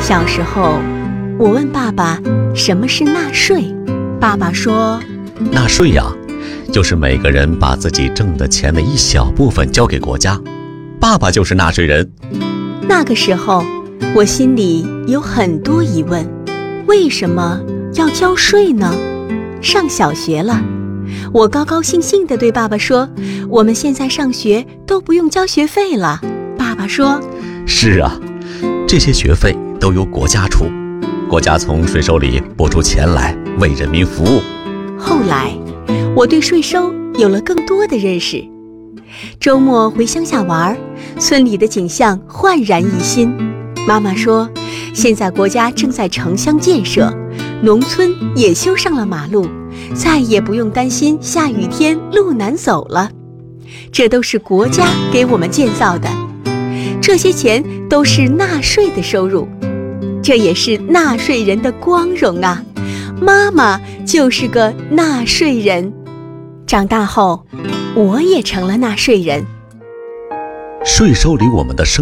小时候，我问爸爸什么是纳税，爸爸说， 纳税呀，就是每个人把自己挣的钱的一小部分交给国家，爸爸就是纳税人。 那个时候，我心里有很多疑问，为什么要交税呢？上小学了，我高高兴兴地对爸爸说，我们现在上学都不用交学费了。爸爸说， 是啊，这些学费都由国家出，国家从税收里拨出钱来为人民服务。 后来，我对税收有了更多的认识。周末回乡下玩，村里的景象焕然一新。妈妈说，现在国家正在城乡建设，农村也修上了马路，再也不用担心下雨天路难走了。这都是国家给我们建造的，这些钱都是纳税的收入，这也是纳税人的光荣啊！妈妈就是个纳税人。长大后，我也成了纳税人。 税收离我们的生